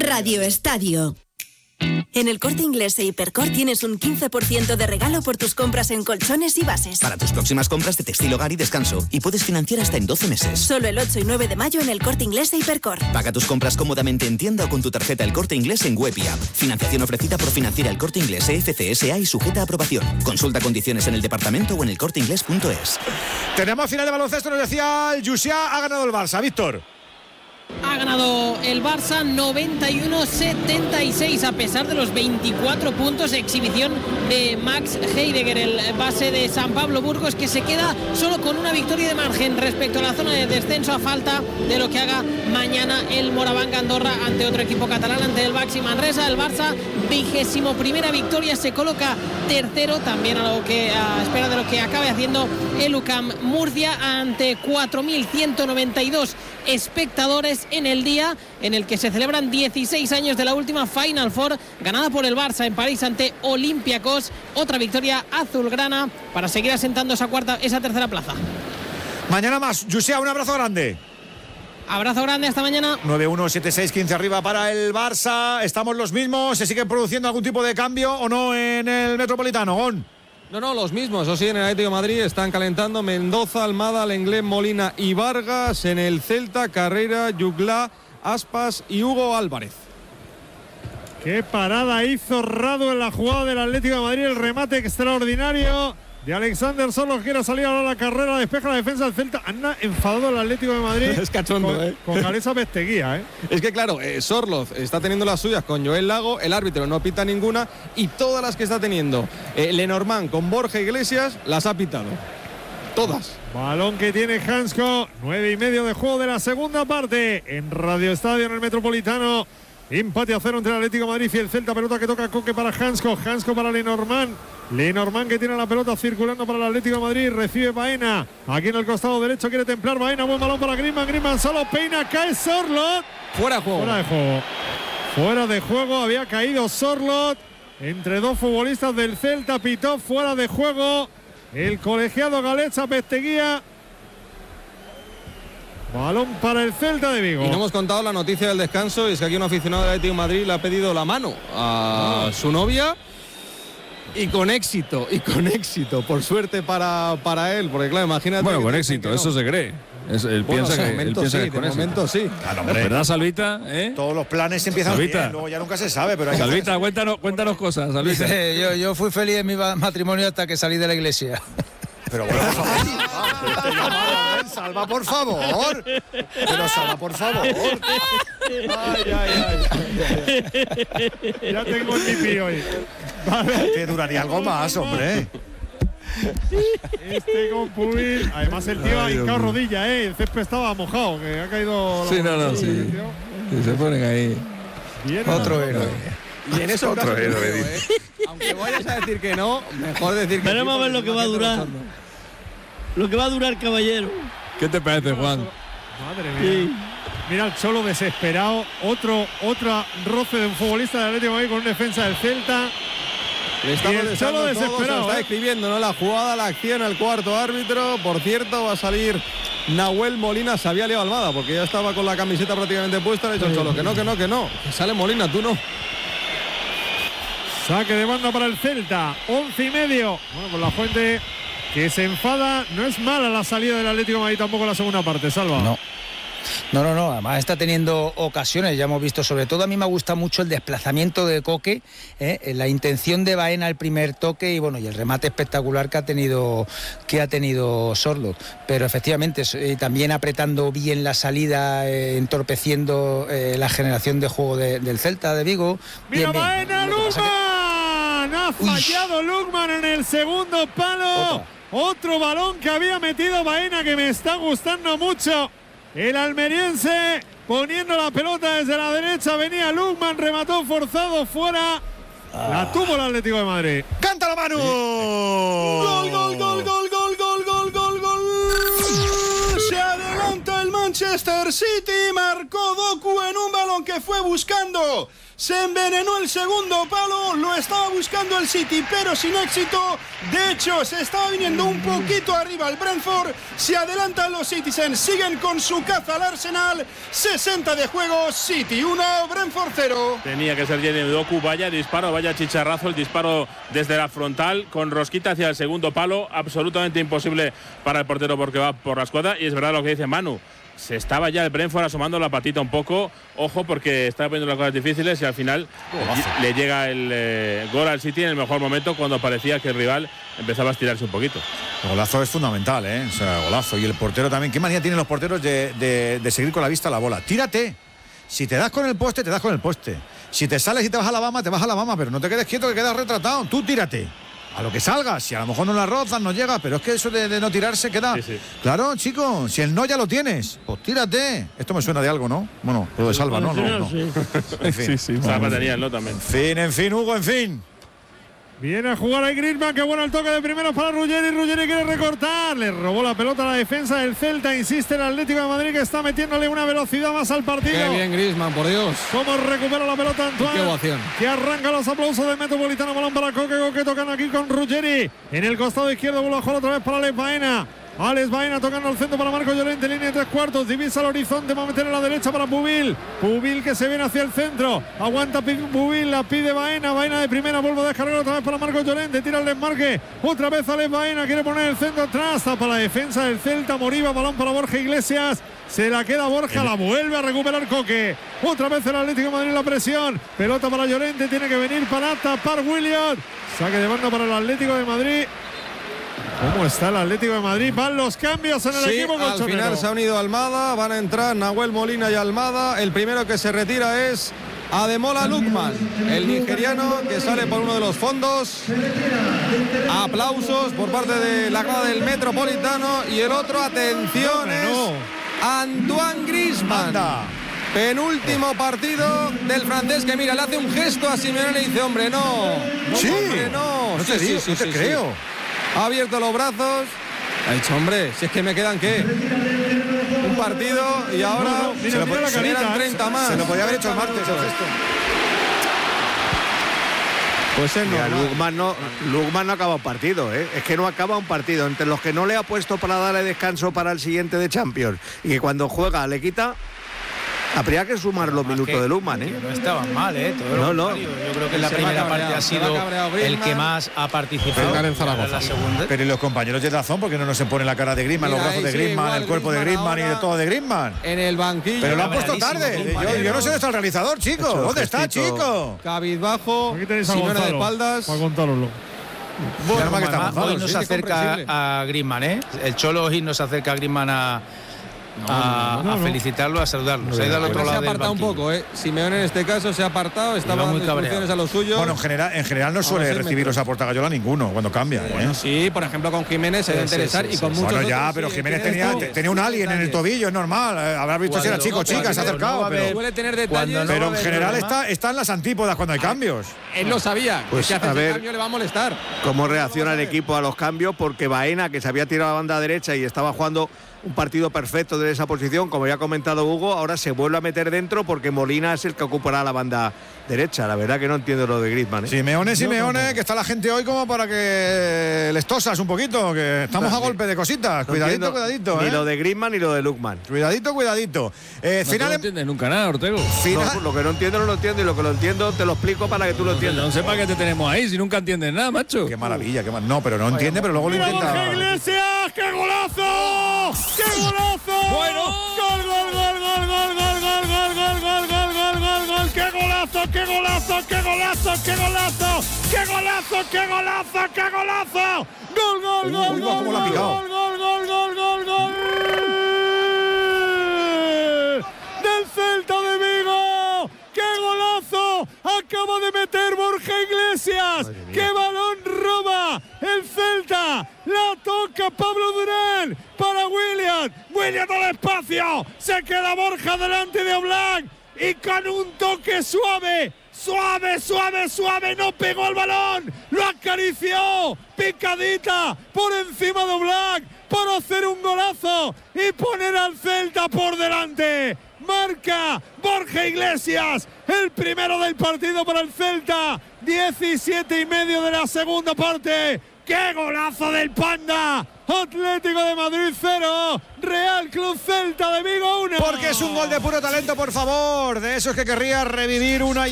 Radio Estadio. En el Corte Inglés e Hipercor tienes un 15% de regalo por tus compras en colchones y bases. Para tus próximas compras de textil, hogar y descanso. Y puedes financiar hasta en 12 meses. Solo el 8 y 9 de mayo en el Corte Inglés e Hipercor. Paga tus compras cómodamente en tienda o con tu tarjeta El Corte Inglés en web y app. Financiación ofrecida por Financiera El Corte Inglés FCSA y sujeta a aprobación. Consulta condiciones en el departamento o en elcorteinglés.es. Tenemos final de baloncesto, nos decía el Jussià, ha ganado el Barça. Víctor. Ha ganado el Barça 91-76 a pesar de los 24 puntos de exhibición de Max Heidegger, el base de San Pablo Burgos, que se queda solo con una victoria de margen respecto a la zona de descenso a falta de lo que haga mañana el Moraván Andorra ante otro equipo catalán, ante el Baxi Manresa. El Barça, 21ª victoria, se coloca tercero, también a espera de lo que acabe haciendo el UCAM Murcia, ante 4.192 espectadores en el día en el que se celebran 16 años de la última Final Four ganada por el Barça en París ante Olympiacos. Otra victoria azulgrana para seguir asentando esa tercera plaza. Mañana más. Jussià, un abrazo grande. Abrazo grande, hasta mañana. 9-1, 7-6, 15 arriba para el Barça. Estamos los mismos. ¿Se sigue produciendo algún tipo de cambio o no en el Metropolitano, Gon? No, los mismos. Eso sí, en el Atlético de Madrid están calentando Mendoza, Almada, Lenglet, Molina y Vargas. En el Celta, Carrera, Yuglá, Aspas y Hugo Álvarez. Qué parada hizo Radu en la jugada del Atlético de Madrid. El remate extraordinario de Alexander Sorloth, quiere salir ahora a la carrera, despeja la defensa del Celta. Anda enfadado el Atlético de Madrid. Es cachondo, con Galeza Besteguía, Es que claro, Sorloth está teniendo las suyas con Joel Lago, el árbitro no pita ninguna, y todas las que está teniendo Lenormand con Borja Iglesias las ha pitado. Todas. Balón que tiene Hansko, 9:30 de juego de la segunda parte en Radio Estadio en el Metropolitano. Empate a 0 entre el Atlético de Madrid y el Celta. Pelota que toca Coque para Hansko, Hansko para Lenormand. Lenormand que tiene la pelota circulando para el Atlético de Madrid. Recibe Baena. Aquí en el costado derecho quiere templar Baena. Buen balón para Griezmann. Griezmann solo peina. Cae Sorloth. Fuera de juego. Fuera de juego. Fuera de juego. Había caído Sorloth entre dos futbolistas del Celta. Pitó fuera de juego el colegiado Galeza Besteguía. Balón para el Celta de Vigo. Y no hemos contado la noticia del descanso. Y es que aquí un aficionado del Atlético de Madrid le ha pedido la mano a su novia. Y con éxito, por suerte para él, porque claro, imagínate. Bueno, con éxito, eso se cree. Él piensa que es con eso. Momento sí. Claro, hombre. ¿Verdad, Salvita? Todos los planes empiezan bien, luego ya nunca se sabe. Pero Salvita, cuéntanos cosas, Salvita. Yo fui feliz en mi matrimonio hasta que salí de la iglesia. Pero bueno, Salva, por favor. Pero Salva, por favor. Ay. Ya tengo el pipi hoy. Vale. Que duraría algo más, hombre. Con Pubil. Además el tío ha hincado rodilla, El césped estaba mojado, que ha caído. Sí, sí. Se ponen ahí. Bien, otro héroe. Y en eso otro héroe. Aunque vayas a decir que no, mejor decir que veremos a ver lo que va a durar. Lo que va a durar, caballero. ¿Qué te parece, Juan? Madre mía. Sí. Mira el Cholo desesperado. Otra roce de un futbolista de Atlético de Madrid con un defensa del Celta. Le está Cholo desesperado. Está escribiendo, ¿no? La jugada, la acción, el cuarto árbitro. Por cierto, va a salir Nahuel Molina. Se había liado Almada porque ya estaba con la camiseta prácticamente puesta. Le ha dicho el Cholo que no. Que sale Molina, tú no. Saque de banda para el Celta. 11:30. Bueno, pues la Fuente que se enfada. No es mala la salida del Atlético de Madrid tampoco la segunda parte, Salva. No. Además está teniendo ocasiones, ya hemos visto. Sobre todo a mí me gusta mucho el desplazamiento de Coque, la intención de Baena al primer toque y y el remate espectacular que ha tenido Sorloth. Pero efectivamente también apretando bien la salida, entorpeciendo la generación de juego del Celta de Vigo. Mira Bien. Baena, Lukman. Ha fallado Lukman en el segundo palo. Otro balón que había metido Baena que me está gustando mucho. El almeriense poniendo la pelota desde la derecha, venía Lukman, remató forzado fuera. La tuvo el Atlético de Madrid. ¡Canta la mano! ¡Gol! Se adelanta el Manchester City, marcó Doku en un balón balón que fue buscando. Se envenenó el segundo palo, lo estaba buscando el City, pero sin éxito. De hecho, se estaba viniendo un poquito arriba el Brentford. Se adelantan los Citizens, siguen con su caza al Arsenal. 60 de juego, City 1, Brentford 0. Tenía que ser Jeremy Doku, vaya disparo, vaya chicharrazo, el disparo desde la frontal, con rosquita hacia el segundo palo, absolutamente imposible para el portero porque va por la escuadra. Y es verdad lo que dice Manu. Se estaba ya el Brentford asomando la patita un poco. Ojo, porque estaba poniendo las cosas difíciles y al final le llega el gol al City en el mejor momento, cuando parecía que el rival empezaba a estirarse un poquito. El golazo es fundamental, ¿eh? O sea, golazo. Y el portero también. ¿Qué manía tienen los porteros de seguir con la vista a la bola? Tírate. Si te das con el poste, te das con el poste. Si te sales y te vas a la bama, te vas a la bama. Pero no te quedes quieto, que quedas retratado. Tú tírate. A lo que salgas, si a lo mejor no la rozas, no llega, pero es que eso de no tirarse queda. Sí. Claro, chico, si el no ya lo tienes, pues tírate. Esto me suena de algo, ¿no? Bueno, lo de Salva, ¿no? No. En fin. Sí. Salva tenía, ¿no? También. En fin, Hugo, en fin. Viene a jugar ahí Griezmann, qué bueno el toque de primero para Ruggeri. Ruggeri quiere recortar, le robó la pelota a la defensa del Celta. Insiste el Atlético de Madrid, que está metiéndole una velocidad más al partido. Qué bien Griezmann, por Dios. Cómo recupera la pelota Antoine. Qué ovación. Que arranca los aplausos del Metropolitano. Balón para Coque, que tocan aquí con Ruggeri. En el costado izquierdo, vuelve a jugar otra vez para Alex Baena. Alex Baena tocando al centro para Marco Llorente, línea de 3/4, divisa el horizonte, va a meter a la derecha para Pubil. Pubil que se viene hacia el centro, aguanta Pubil, la pide Baena, Baena de primera, vuelve a descargar otra vez para Marco Llorente, tira el desmarque, otra vez Alex Baena, quiere poner el centro atrás, para la defensa del Celta, Moriba, balón para Borja Iglesias, se la queda Borja, la vuelve a recuperar Coque, otra vez el Atlético de Madrid la presión, pelota para Llorente, tiene que venir para tapar Williams, saque de banda para el Atlético de Madrid. ¿Cómo está el Atlético de Madrid? Van los cambios en el equipo colchonero. Al final se ha unido Almada, van a entrar Nahuel Molina y Almada. El primero que se retira es Ademola Lookman, el nigeriano que sale por uno de los fondos. Aplausos por parte de la grada del Metropolitano. Y el otro, atención, es Antoine Griezmann. Penúltimo partido del francés, que mira, le hace un gesto a Simeone y le dice, hombre, no. Sí, hombre, no. No te digo, no te creo. Ha abierto los brazos. Ha dicho, hombre, si es que me quedan, ¿qué? Un partido y ahora se eran 30 más. Se lo podía haber hecho el martes. Pues es Lookman no acaba un partido, ¿eh? Es que no acaba un partido. Entre los que no le ha puesto para darle descanso para el siguiente de Champions y que cuando juega le quita, habría que sumar los minutos de Lookman, ¿eh? No estaban mal, ¿eh? No. Yo creo que en la primera parte ha sido el que más ha participado. En la segunda. Pero y los compañeros de razón, porque no se pone la cara de Griezmann, los brazos de Griezmann, el cuerpo de Griezmann y de todo de Griezmann. En el banquillo. Pero lo han puesto tarde. Yo no sé dónde está el realizador, chico. ¿Dónde está, chico? Cabizbajo, Simeone de espaldas. Para contarlo. Bueno, hoy nos acerca a Griezmann, ¿eh? El Cholo hoy nos acerca a Griezmann a felicitarlo, a saludarlo. Se ha ido al otro lado. Se ha apartado un poco, ¿eh? Simeone en este caso se ha apartado, estaba dando instrucciones a los suyos. Bueno, en general no suele recibir los aportagayola ninguno cuando cambia. Bueno, sí, por ejemplo con Jiménez se debe interesar y con muchos otros. Bueno, ya, pero Jiménez tenía un alien en el tobillo, es normal. Habrá visto si era chico o chica, se ha acercado. Suele tener detalles. Pero en general está en las antípodas cuando hay cambios. Él lo sabía, pues que hace ese cambio le va a molestar. ¿Cómo reacciona el equipo a los cambios? Porque Baena, que se había tirado a la banda derecha y estaba jugando un partido perfecto de esa posición, como ya ha comentado Hugo, ahora se vuelve a meter dentro porque Molina es el que ocupará la banda derecha. La verdad que no entiendo lo de Griezmann, ¿eh? Simeone, que está la gente hoy como para que les tosas un poquito, que estamos a golpe de cositas. Cuidadito. Ni lo de Griezmann ni lo de Lookman. Cuidadito. No entiendes nunca nada, Ortego. No, lo que no entiendo no lo entiendo, y lo que lo entiendo te lo explico para que tú lo entiendas. No sé para qué te tenemos ahí si nunca entiendes nada, macho. Qué maravilla, No, pero no entiende, pero luego lo intenta. ¡Borja Iglesias! ¡Qué golazo! ¡Qué golazo! Bueno. ¡Gol! ¡Qué golazo! ¡Qué golazo! ¡Qué golazo! ¡Qué golazo! ¡Qué golazo! ¡Qué golazo! ¡Qué golazo! ¡Gol! ¡Del Celta de Vigo! ¡Qué golazo! Acaba de meter Borja Iglesias. ¡Qué balón roba el Celta! La toca Pablo Durán para William. William al espacio. Se queda Borja delante de Oblak. Y con un toque suave, no pegó el balón, lo acarició, picadita por encima de Oblak para hacer un golazo y poner al Celta por delante. marca Borja Iglesias, el primero del partido para el Celta, 17:30 de la segunda parte. ¡Qué golazo del Panda! Atlético de Madrid 0, Real Club Celta de Vigo 1. Porque es un gol de puro talento, por favor, de esos que querría revivir una y